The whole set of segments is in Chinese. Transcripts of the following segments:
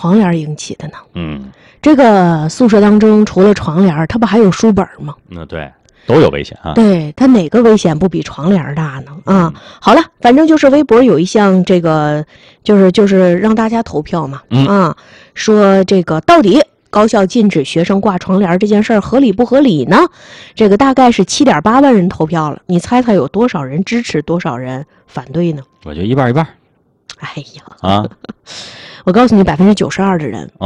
床帘引起的呢？ 嗯， 这个宿舍当中除了床帘，它不还有书本吗？ 对，都有危险啊。 对，它哪个危险不比床帘大呢？啊，好了，反正就是微博有一项这个，就是让大家投票嘛，说这个到底高校禁止学生挂床帘这件事儿合理不合理呢？这个大概是7.8万人投票了，你猜猜有多少人支持，多少人反对呢？ 我觉得一半一半。 哎呀啊， 我告诉你，92%的人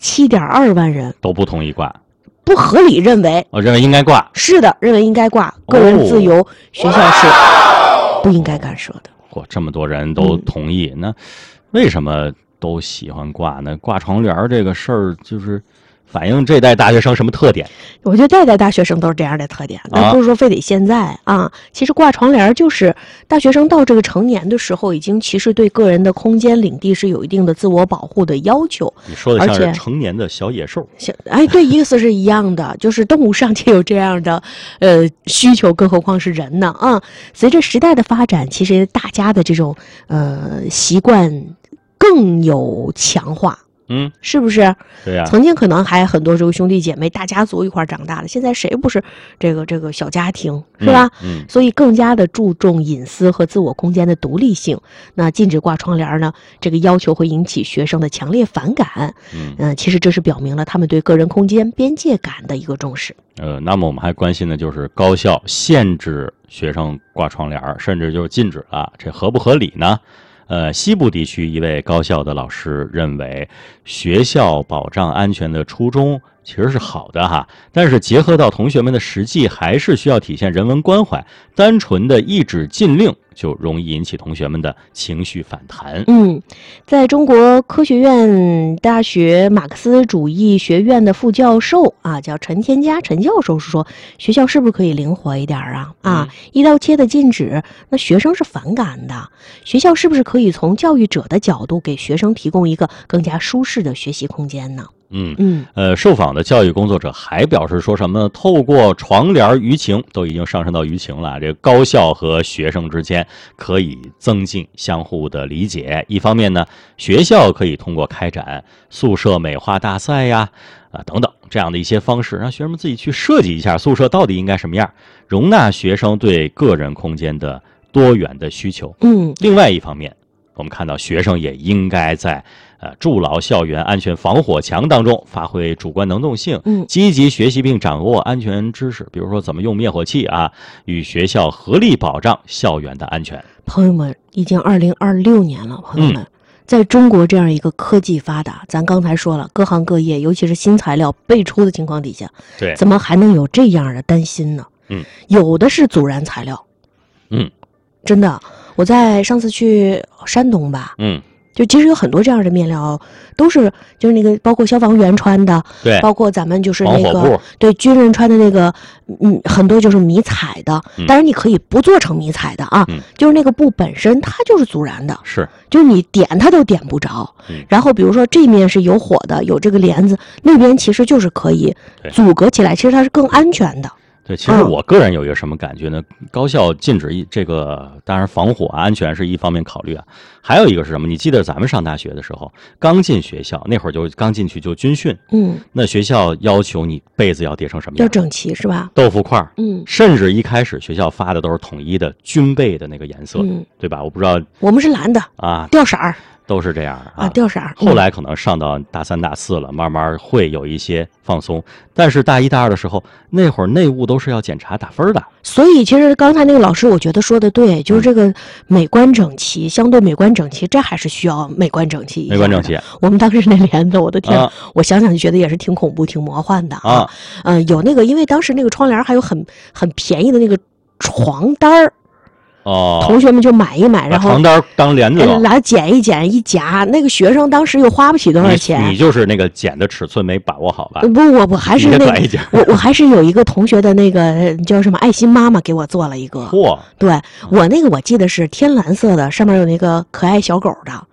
，7.2万人都不同意挂， 不合理认为， 我认为应该挂。 是的，认为应该挂，个人自由，学校是不应该干涉的。 这么多人都同意，那为什么都喜欢挂呢？挂床帘这个事儿，就是反映这代大学生什么特点？ 我觉得代代大学生都是这样的特点，但不是说非得现在啊。其实挂床帘就是大学生到这个成年的时候，已经其实对个人的空间领地是有一定的自我保护的要求。 你说的像是成年的小野兽。 哎，对，意思是一样的，就是动物尚且有这样的需求，更何况是人呢？随着时代的发展，其实大家的这种习惯更有强化。是不是？ 对呀。 曾经可能还很多这个兄弟姐妹大家族一块长大的，现在谁不是这个小家庭，是吧？所以更加的注重隐私和自我空间的独立性。那禁止挂窗帘呢，这个要求会引起学生的强烈反感。其实这是表明了他们对个人空间边界感的一个重视。 那么我们还关心的就是高校限制学生挂窗帘，甚至就是禁止了，这合不合理呢？西部地区一位高校的老师认为，学校保障安全的初衷其实是好的哈，但是结合到同学们的实际，还是需要体现人文关怀。单纯的一纸禁令就容易引起同学们的情绪反弹。 在中国科学院大学马克思主义学院的副教授叫陈天嘉陈教授是说，学校是不是可以灵活一点一刀切的禁止，那学生是反感的。学校是不是可以从教育者的角度给学生提供一个更加舒适的学习空间呢？受访的教育工作者还表示说什么呢？透过床帘舆情，都已经上升到舆情了。这个高校和学生之间可以增进相互的理解。一方面呢，学校可以通过开展宿舍美化大赛呀，等等这样的一些方式，让学生们自己去设计一下宿舍到底应该什么样，容纳学生对个人空间的多元的需求。另外一方面，我们看到学生也应该在筑牢校园安全防火墙当中发挥主观能动性，积极学习并掌握安全知识，比如说怎么用灭火器与学校合力保障校园的安全。 朋友们，已经2026年了，朋友们，在中国这样一个科技发达，咱刚才说了，各行各业尤其是新材料辈出的情况底下， 对， 怎么还能有这样的担心呢？有的是阻燃材料。真的，我在上次去山东吧，就其实有很多这样的面料，都是就是那个包括消防员穿的， 对， 包括咱们就是那个对军人穿的那个，很多就是迷彩的。当然你可以不做成迷彩的就是那个布本身它就是阻燃的， 是， 就是你点它都点不着。然后比如说这面是有火的，有这个帘子，那边其实就是可以阻隔起来，其实它是更安全的。 对，其实我个人有一个什么感觉呢？高校禁止这个，当然防火安全是一方面考虑还有一个是什么？你记得咱们上大学的时候，刚进学校那会儿就刚进去就军训，那学校要求你被子要叠成什么样？ 要整齐是吧？ 豆腐块，甚至一开始学校发的都是统一的军被的那个颜色，对吧？我不知道， 我们是蓝的掉色儿。 都是这样掉色。 后来可能上到大3、大4了，慢慢会有一些放松。但是大1、大2的时候，那会儿内务都是要检查打分的。 所以其实刚才那个老师，我觉得说的对，就是这个美观整齐，相对美观整齐，这还是需要美观整齐一下。 美观整齐。 我们当时那帘子，我的天，我想想就觉得也是挺恐怖、挺魔幻的有那个，因为当时那个窗帘还有很便宜的那个床单儿。同学们就买一买，然后床单当帘子来剪一剪一夹。那个学生当时又花不起多少钱， 你就是那个剪的尺寸没把握好吧？ 不，我还是那个，我还是有一个同学的那个叫什么爱心妈妈给我做了一个。对，我那个我记得是天蓝色的，上面有那个可爱小狗的。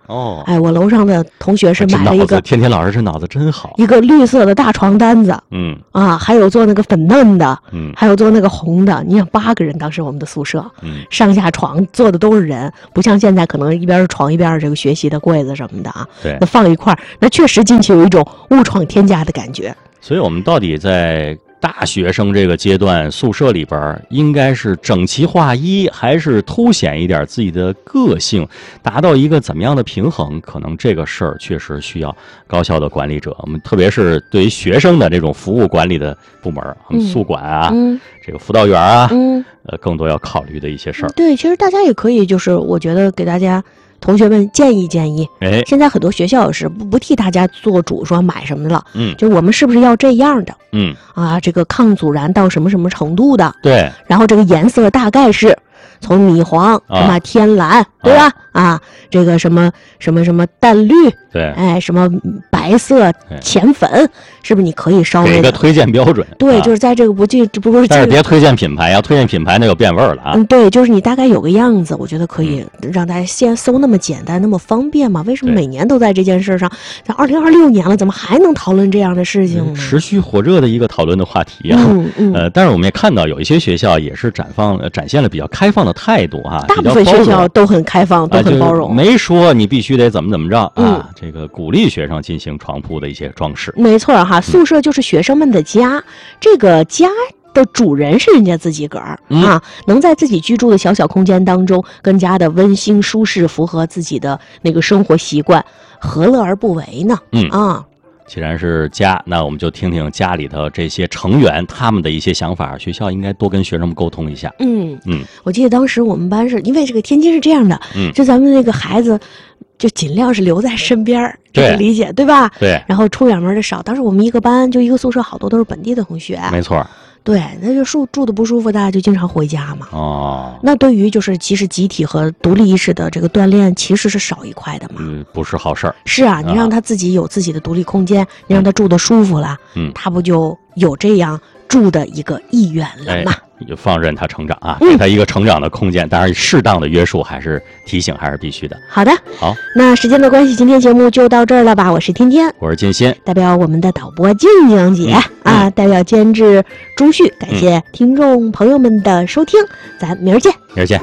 哦， 哎，我楼上的同学是买了一个， 天天老师这脑子真好， 一个绿色的大床单子，还有做那个粉嫩的，还有做那个红的。你想8个人，当时我们的宿舍，上下床坐的都是人，不像现在可能一边是床一边是这个学习的柜子什么的啊。 对， 那放一块儿，那确实进去有一种物创添加的感觉。 所以我们到底在大学生这个阶段，宿舍里边应该是整齐划一，还是凸显一点自己的个性，达到一个怎么样的平衡？可能这个事儿确实需要高校的管理者，我们特别是对于学生的这种服务管理的部门，我们宿管啊，这个辅导员啊，更多要考虑的一些事儿。 对，其实大家也可以，就是我觉得给大家。同学们建议，现在很多学校是不替大家做主说买什么了，就我们是不是要这样的，这个抗阻燃到什么什么程度的， 对， 然后这个颜色大概是从米黄什么天蓝，对吧？这个什么淡绿， 对， 哎，什么白色浅粉，是不是你可以稍微给一个推荐标准？ 对，就是在这个不是， 但是别推荐品牌，要推荐品牌那有变味了啊。 对，就是你大概有个样子，我觉得可以让大家先搜那么简单，那么方便嘛？为什么每年都在这件事上？像2026年了，怎么还能讨论这样的事情呢？ 持续火热的一个讨论的话题啊。但是我们也看到有一些学校也是展现了比较开放的态度啊， 大部分学校都很开放，都很包容， 没说你必须得怎么着啊。这个鼓励学生进行床铺的一些装饰。 没错哈，宿舍就是学生们的家，这个家的主人是人家自己个儿能在自己居住的小小空间当中更加的温馨舒适，符合自己的那个生活习惯，何乐而不为呢？ 既然是家，那我们就听听家里头这些成员他们的一些想法，学校应该多跟学生们沟通一下。 我记得当时我们班是因为这个天津是这样的，就咱们那个孩子就尽量是留在身边，这个理解对吧？ 对。 然后出远门的少，当时我们一个班就一个宿舍，好多都是本地的同学。 没错。 对，那就住的不舒服，大家就经常回家嘛。那对于就是其实集体和独立意识的这个锻炼，其实是少一块的嘛。 不是好事儿。 是啊，你让他自己有自己的独立空间，你让他住的舒服了，他不就有这样住的一个意愿了嘛？ 就放任他成长啊，给他一个成长的空间，当然适当的约束还是提醒还是必须的。 好的， 好， 那时间的关系，今天节目就到这儿了吧？我是天天， 我是金鑫， 代表我们的导播静静姐代表监制朱旭，感谢听众朋友们的收听，咱明儿见， 明儿见。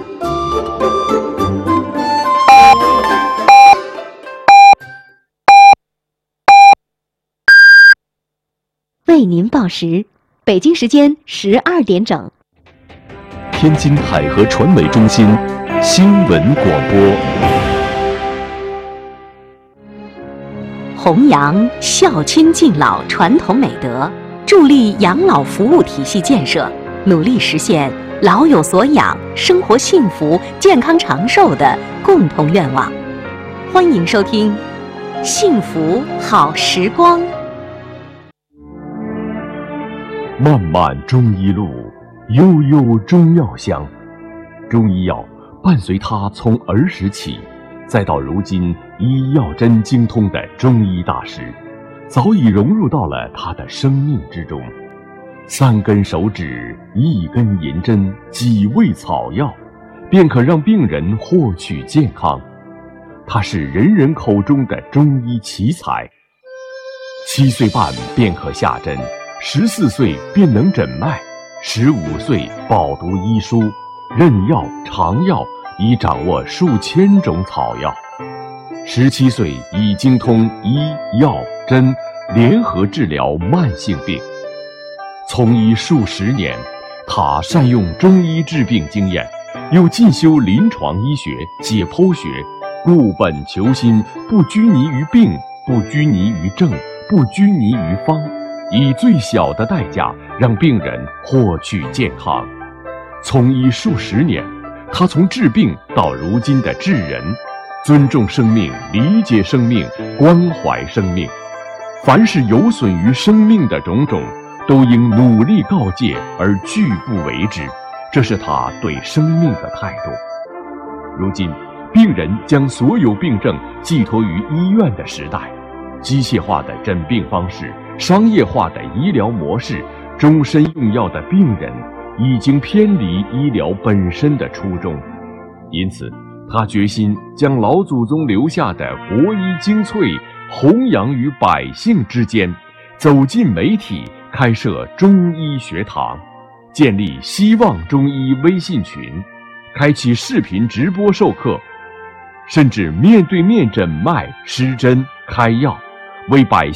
为您报时。北京时间12点整， 天津海河传媒中心新闻广播。 弘扬孝亲敬老传统美德，助力养老服务体系建设，努力实现老有所养、生活幸福、健康长寿的共同愿望。欢迎收听《幸福好时光》。 漫漫中医路，悠悠中药香。中医药伴随他从儿时起，再到如今医药针精通的中医大师，早已融入到了他的生命之中。3根手指，1根银针，几味草药，便可让病人获取健康。他是人人口中的中医奇才。7岁半便可下针，14岁便能诊脉，15岁饱读医书，任药尝药，已掌握数千种草药。17岁已精通医药针联合治疗慢性病。从医数10年，他善用中医治病经验，又进修临床医学、解剖学，固本求新，不拘泥于病，不拘泥于症，不拘泥于方，以最小的代价让病人获取健康。从医数10年，他从治病到如今的治人，尊重生命，理解生命，关怀生命。凡是有损于生命的种种，都应努力告诫而拒不为之，这是他对生命的态度。如今，病人将所有病症寄托于医院的时代，机械化的诊病方式，商业化的医疗模式，终身用药的病人，已经偏离医疗本身的初衷。因此， 他决心将老祖宗留下的国医精粹弘扬于百姓之间，走进媒体，开设中医学堂，建立希望中医微信群，开启视频直播授课，甚至面对面诊脉施针开药，为百姓